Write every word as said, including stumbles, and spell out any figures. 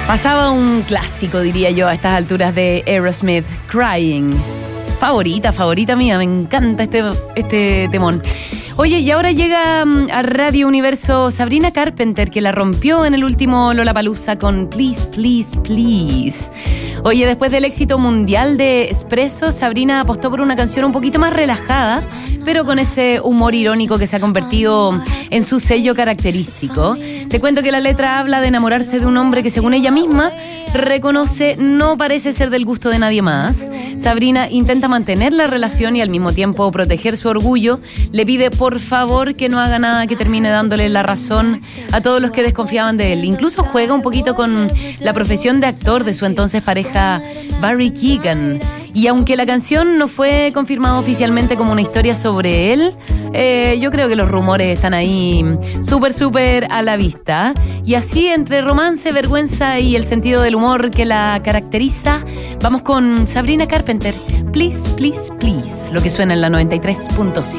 Pasaba un clásico, diría yo, a estas alturas de Aerosmith, Crying. Favorita, favorita mía, me encanta este, este temón. Oye, y ahora llega a Radio Universo Sabrina Carpenter, que la rompió en el último Lollapalooza con Please, Please, Please. Oye, después del éxito mundial de Espresso, Sabrina apostó por una canción un poquito más relajada, pero con ese humor irónico que se ha convertido en su sello característico. Te cuento que la letra habla de enamorarse de un hombre que, según ella misma, reconoce no parece ser del gusto de nadie más. Sabrina intenta mantener la relación y al mismo tiempo proteger su orgullo. Le pide por favor que no haga nada que termine dándole la razón a todos los que desconfiaban de él. Incluso juega un poquito con la profesión de actor de su entonces pareja Barry Keoghan. Y aunque la canción no fue confirmada oficialmente como una historia sobre él, eh, yo creo que los rumores están ahí súper, súper a la vista. Y así, entre romance, vergüenza y el sentido del humor que la caracteriza, vamos con Sabrina Carpenter, Please, Please, Please, lo que suena en la noventa y tres punto siete.